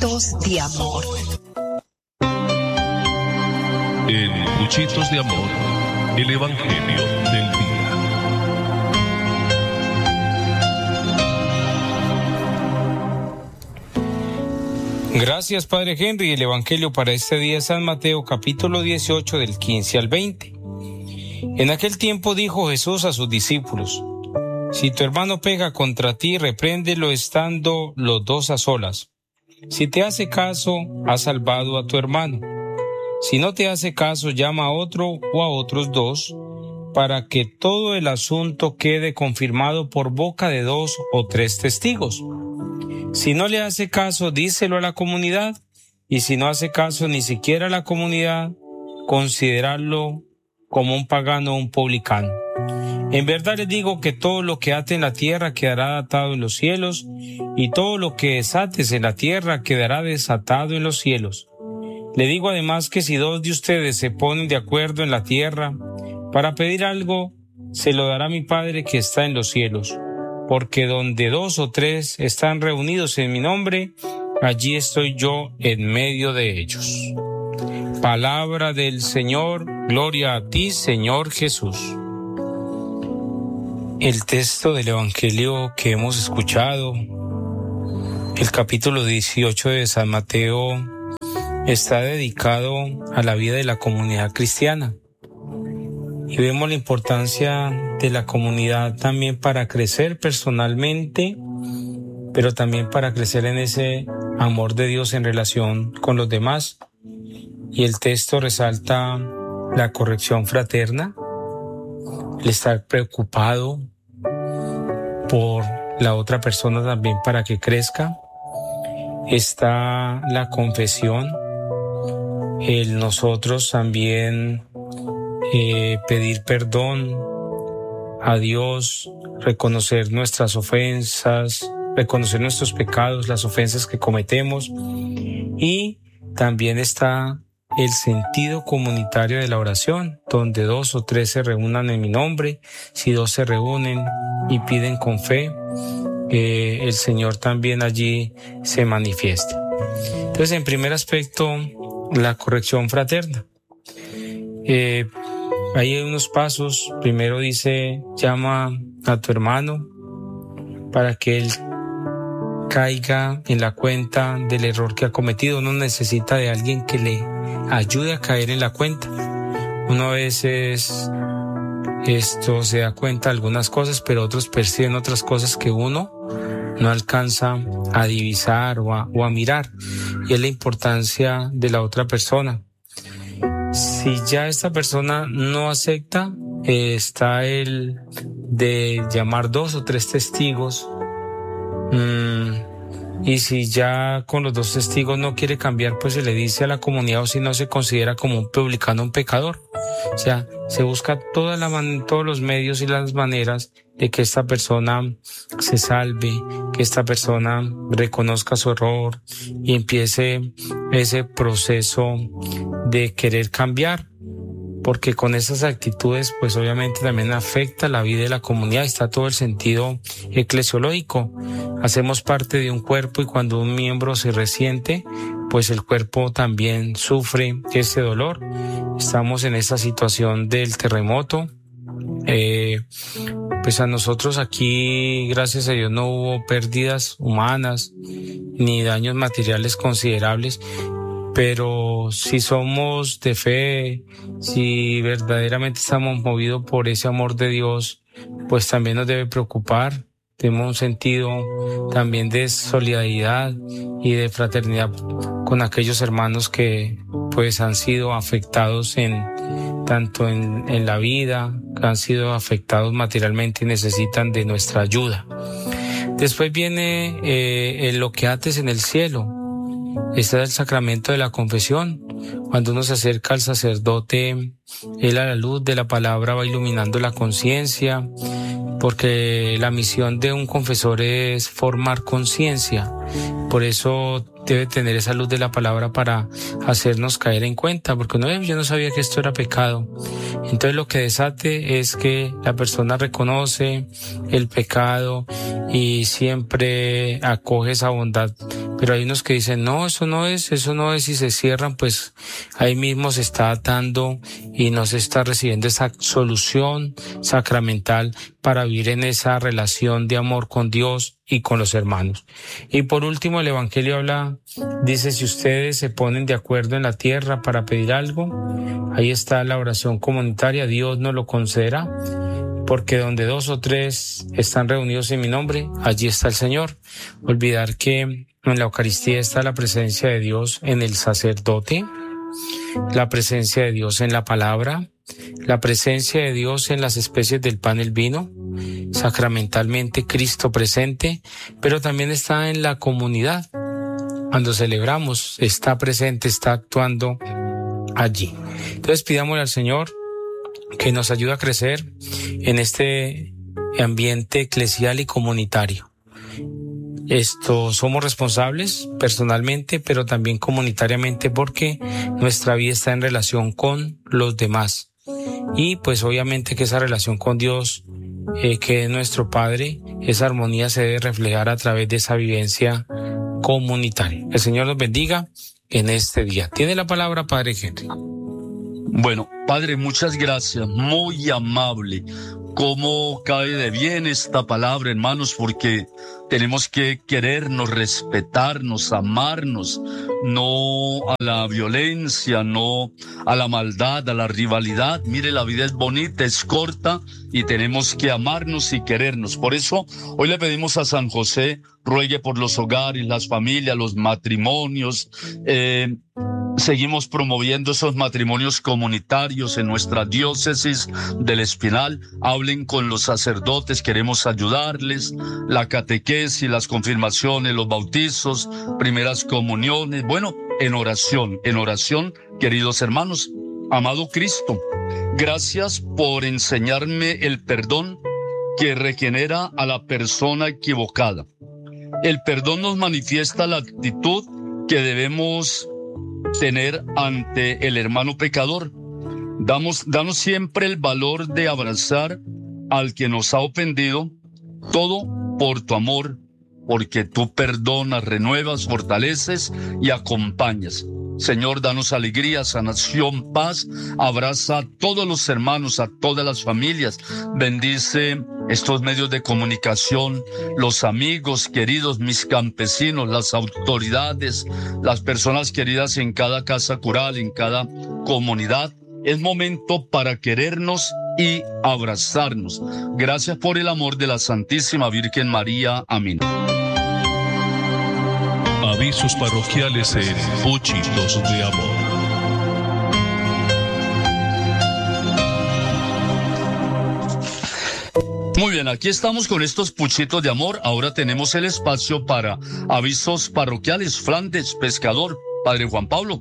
Cuchitos de Amor. En Cuchitos de Amor, el Evangelio del Día. Gracias, Padre Henry. El Evangelio para este día es San Mateo, capítulo 18, del 15 al 20. En aquel tiempo dijo Jesús a sus discípulos: si tu hermano peca contra ti, repréndelo estando los dos a solas. Si te hace caso, has salvado a tu hermano. Si no te hace caso, llama a otro o a otros dos, para que todo el asunto quede confirmado por boca de 2 o 3 testigos. Si no le hace caso, díselo a la comunidad, y si no hace caso ni siquiera a la comunidad, consideradlo como un pagano o un publicano. En verdad les digo que todo lo que ate en la tierra quedará atado en los cielos, y todo lo que desates en la tierra quedará desatado en los cielos. Le digo además que si 2 de ustedes se ponen de acuerdo en la tierra para pedir algo, se lo dará mi Padre que está en los cielos. Porque donde 2 o 3 están reunidos en mi nombre, allí estoy yo en medio de ellos. Palabra del Señor, gloria a ti, Señor Jesús. El texto del Evangelio que hemos escuchado, el capítulo 18 de San Mateo, está dedicado a la vida de la comunidad cristiana. Y vemos la importancia de la comunidad también para crecer personalmente, pero también para crecer en ese amor de Dios en relación con los demás. Y el texto resalta la corrección fraterna, el estar preocupado por la otra persona también para que crezca. Está la confesión, el nosotros también pedir perdón a Dios, reconocer nuestras ofensas, reconocer nuestros pecados, las ofensas que cometemos. Y también está el sentido comunitario de la oración, donde 2 o 3 se reúnan en mi nombre. Si 2 se reúnen y piden con fe, el Señor también allí se manifiesta. Entonces, en primer aspecto, la corrección fraterna. Ahí hay unos pasos. Primero dice, llama a tu hermano para que él caiga en la cuenta del error que ha cometido. Uno necesita de alguien que le ayude a caer en la cuenta. Uno a veces se da cuenta de algunas cosas, pero otros perciben otras cosas que uno no alcanza a divisar o a mirar. Y es la importancia de la otra persona. Si ya esta persona no acepta, está el de llamar 2 o 3 testigos. Y si ya con los 2 testigos no quiere cambiar, pues se le dice a la comunidad, o si no se considera como un publicano, un pecador. O sea, se busca todos los medios y las maneras de que esta persona se salve, que esta persona reconozca su error y empiece ese proceso de querer cambiar. Porque con esas actitudes, pues obviamente también afecta la vida de la comunidad. Está todo el sentido eclesiológico. Hacemos parte de un cuerpo y cuando un miembro se resiente, pues el cuerpo también sufre ese dolor. Estamos en esta situación del terremoto. Pues a nosotros aquí, gracias a Dios, no hubo pérdidas humanas ni daños materiales considerables. Pero si somos de fe, si verdaderamente estamos movidos por ese amor de Dios, pues también nos debe preocupar. Tenemos un sentido también de solidaridad y de fraternidad con aquellos hermanos que pues han sido afectados tanto en la vida, que han sido afectados materialmente y necesitan de nuestra ayuda. Después viene lo que ates en el cielo. Este es el sacramento de la confesión. Cuando uno se acerca al sacerdote, él a la luz de la palabra va iluminando la conciencia, porque la misión de un confesor es formar conciencia. Por eso debe tener esa luz de la palabra para hacernos caer en cuenta, porque yo no sabía que esto era pecado. Entonces lo que desate es que la persona reconoce el pecado y siempre acoge esa bondad pero hay unos que dicen, no, eso no es, y se cierran, pues ahí mismo se está atando y no se está recibiendo esa solución sacramental para vivir en esa relación de amor con Dios y con los hermanos. Y por último, el Evangelio dice, si ustedes se ponen de acuerdo en la tierra para pedir algo, ahí está la oración comunitaria, Dios nos lo concederá, porque donde 2 o 3 están reunidos en mi nombre, allí está el Señor. Olvidar que en la Eucaristía está la presencia de Dios en el sacerdote, la presencia de Dios en la palabra, la presencia de Dios en las especies del pan y el vino, sacramentalmente Cristo presente, pero también está en la comunidad. Cuando celebramos, está presente, está actuando allí. Entonces pidámosle al Señor que nos ayude a crecer en este ambiente eclesial y comunitario. Somos responsables personalmente, pero también comunitariamente, porque nuestra vida está en relación con los demás. Y pues obviamente que esa relación con Dios, que es nuestro Padre, esa armonía se debe reflejar a través de esa vivencia comunitaria. El Señor nos bendiga en este día. Tiene la palabra Padre Henry. Bueno, Padre, muchas gracias, muy amable. Cómo cae de bien esta palabra, hermanos, porque tenemos que querernos, respetarnos, amarnos, no a la violencia, no a la maldad, a la rivalidad. Mire, la vida es bonita, es corta y tenemos que amarnos y querernos. Por eso, hoy le pedimos a San José, ruegue por los hogares, las familias, los matrimonios. Seguimos promoviendo esos matrimonios comunitarios en nuestra diócesis del Espinal. Hablen con los sacerdotes, queremos ayudarles. La catequesis, las confirmaciones, los bautizos, primeras comuniones. Bueno, en oración, queridos hermanos. Amado Cristo, gracias por enseñarme el perdón que regenera a la persona equivocada. El perdón nos manifiesta la actitud que debemos tener ante el hermano pecador. Danos siempre el valor de abrazar al que nos ha ofendido, todo por tu amor, porque tú perdonas, renuevas, fortaleces y acompañas. Señor, danos alegría, sanación, paz. Abraza a todos los hermanos, a todas las familias. Bendice estos medios de comunicación, los amigos queridos, mis campesinos, las autoridades, las personas queridas en cada casa cural, en cada comunidad. Es momento para querernos y abrazarnos. Gracias por el amor de la Santísima Virgen María. Amén. Avisos parroquiales en Puchitos de Amor. Muy bien, aquí estamos con estos puchitos de amor. Ahora tenemos el espacio para avisos parroquiales. Flandes, pescador, Padre Juan Pablo.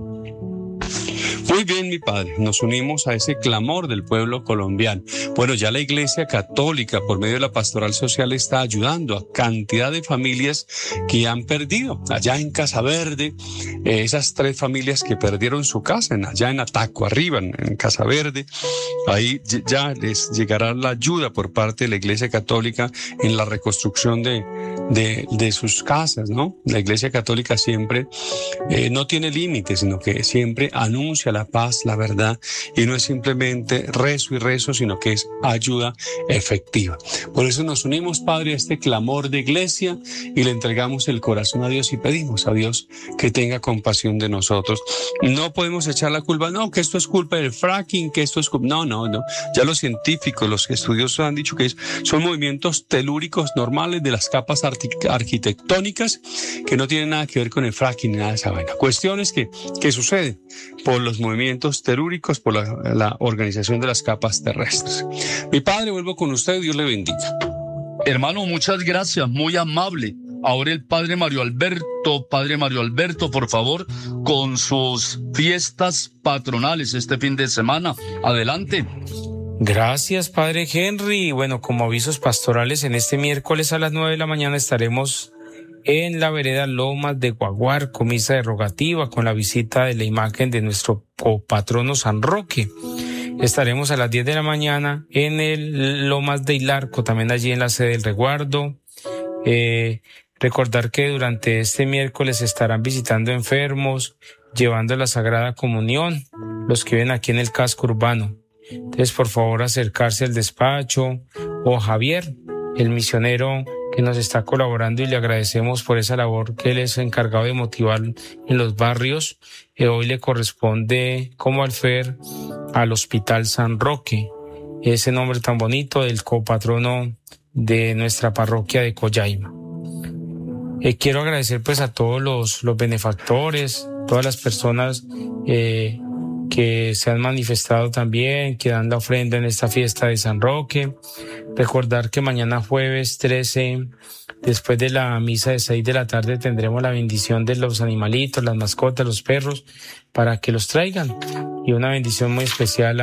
Muy bien, mi padre, nos unimos a ese clamor del pueblo colombiano. Bueno, ya la Iglesia Católica, por medio de la Pastoral Social, está ayudando a cantidad de familias que han perdido. Allá en Casa Verde, esas 3 familias que perdieron su casa, allá en Ataco, arriba, en Casa Verde, ahí ya les llegará la ayuda por parte de la Iglesia Católica en la reconstrucción de sus casas, ¿no? La Iglesia Católica siempre no tiene límites, sino que siempre anuncia la paz, la verdad, y no es simplemente rezo y rezo, sino que es ayuda efectiva. Por eso nos unimos, Padre, a este clamor de iglesia y le entregamos el corazón a Dios y pedimos a Dios que tenga compasión de nosotros. No podemos echar la culpa, no, que esto es culpa del fracking, que esto es culpa, no. Ya los científicos, los estudiosos han dicho que son movimientos telúricos normales de las capas arquitectónicas que no tienen nada que ver con el fracking ni nada de esa vaina. Cuestiones que suceden por los movimientos telúricos, por la organización de las capas terrestres. Mi padre, vuelvo con usted, Dios le bendiga. Hermano, muchas gracias, muy amable. Ahora el Padre Mario Alberto, por favor, con sus fiestas patronales este fin de semana. Adelante. Gracias, Padre Henry. Bueno, como avisos pastorales, en este miércoles a las 9 de la mañana estaremos en la vereda Lomas de Guaguarco, misa de rogativa con la visita de la imagen de nuestro copatrono San Roque. Estaremos a las 10 de la mañana en el Lomas de Hilarco, también allí en la sede del resguardo. Recordar que durante este miércoles estarán visitando enfermos, llevando la Sagrada Comunión, los que viven aquí en el casco urbano. Entonces, por favor, acercarse al despacho o a Javier, el misionero que nos está colaborando, y le agradecemos por esa labor que él es encargado de motivar en los barrios. Hoy le corresponde como alfer al Hospital San Roque, ese nombre tan bonito del copatrono de nuestra parroquia de Collaima. Quiero agradecer pues a todos los benefactores, todas las personas que se han manifestado también, que dan la ofrenda en esta fiesta de San Roque. Recordar que mañana jueves 13, después de la misa de 6 de la tarde, tendremos la bendición de los animalitos, las mascotas, los perros, para que los traigan. Y una bendición muy especial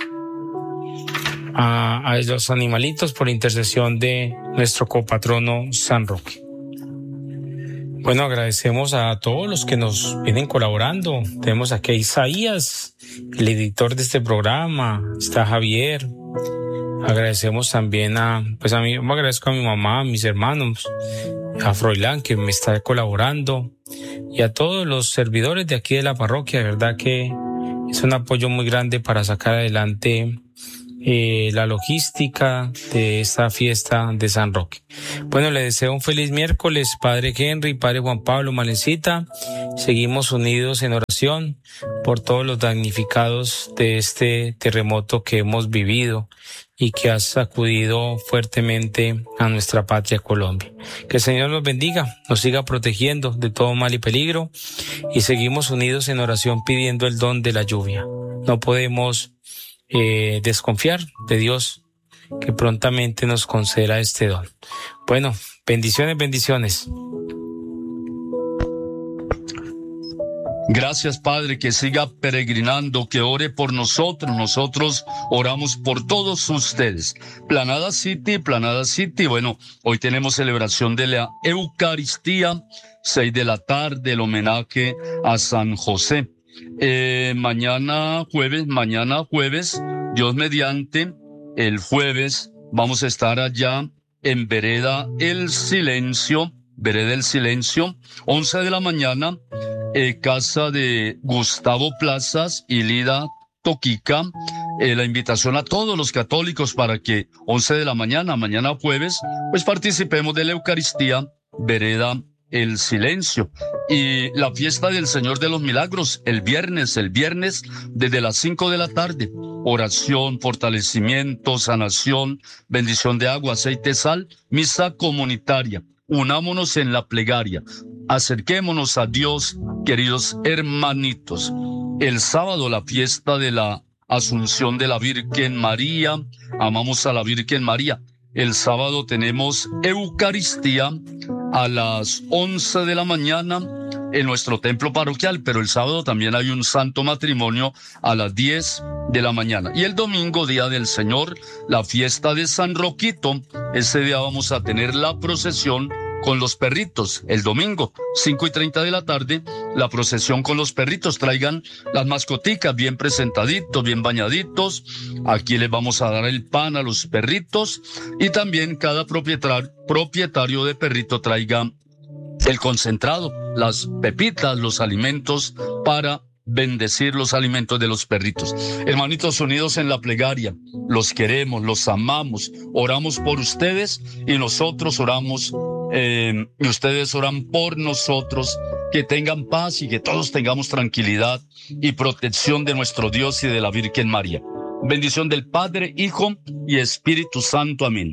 a los animalitos por intercesión de nuestro copatrono San Roque. Bueno, agradecemos a todos los que nos vienen colaborando. Tenemos aquí a Isaías, el editor de este programa, está Javier. Agradecemos también me agradezco a mi mamá, a mis hermanos, a Froilán, que me está colaborando, y a todos los servidores de aquí de la parroquia. De verdad que es un apoyo muy grande para sacar adelante la logística de esta fiesta de San Roque. Bueno, le deseo un feliz miércoles, Padre Henry, Padre Juan Pablo, Malencita. Seguimos unidos en oración por todos los damnificados de este terremoto que hemos vivido y que ha sacudido fuertemente a nuestra patria Colombia. Que el Señor nos bendiga, nos siga protegiendo de todo mal y peligro, y seguimos unidos en oración pidiendo el don de la lluvia. No podemos desconfiar de Dios, que prontamente nos conceda este don. Bueno, bendiciones. Gracias, Padre, que siga peregrinando, que ore por nosotros. Nosotros oramos por todos ustedes. Planada City. Bueno, hoy tenemos celebración de la Eucaristía, 6 de la tarde, el homenaje a San José. Mañana jueves, Dios mediante, el jueves vamos a estar allá en Vereda El Silencio, 11 de la mañana, casa de Gustavo Plazas y Lida Toquica. La invitación a todos los católicos para que 11 de la mañana jueves, pues participemos de la Eucaristía, Vereda El Silencio. Y la fiesta del Señor de los Milagros, el viernes, desde las 5 de la tarde. Oración, fortalecimiento, sanación, bendición de agua, aceite, sal, misa comunitaria. Unámonos en la plegaria. Acerquémonos a Dios, queridos hermanitos. El sábado, la fiesta de la Asunción de la Virgen María. Amamos a la Virgen María. El sábado tenemos Eucaristía a las 11 de la mañana en nuestro templo parroquial, pero el sábado también hay un santo matrimonio a las 10 de la mañana. Y el domingo, Día del Señor, la fiesta de San Roquito. Ese día vamos a tener la procesión con los perritos. El domingo, 5:30 de la tarde, la procesión con los perritos. Traigan las mascoticas bien presentaditos, bien bañaditos. Aquí les vamos a dar el pan a los perritos, y también cada propietario de perrito traiga el concentrado, las pepitas, los alimentos para bendecir los alimentos de los perritos. Hermanitos unidos en la plegaria, los queremos, los amamos, oramos por ustedes y nosotros oramos y ustedes oran por nosotros. Que tengan paz y que todos tengamos tranquilidad y protección de nuestro Dios y de la Virgen María. Bendición del Padre, Hijo y Espíritu Santo. Amén.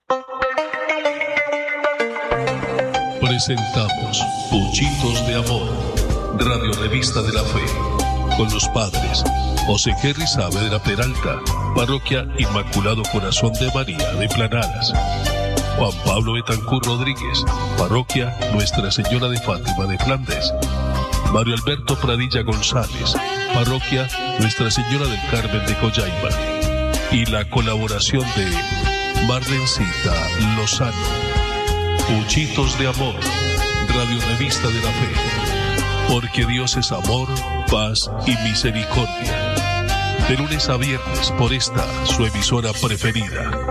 Presentamos Puchitos de Amor, Radio Revista de la Fe, con los padres José Henry Saavedra Peralta, Parroquia Inmaculado Corazón de María de Planadas; Juan Pablo Betancur Rodríguez, Parroquia Nuestra Señora de Fátima de Flandes; Mario Alberto Pradilla González, Parroquia Nuestra Señora del Carmen de Collaima; y la colaboración de Marlencita Lozano. Puchitos de Amor, Radio Revista de la Fe, porque Dios es amor, paz y misericordia. De lunes a viernes por esta, su emisora preferida.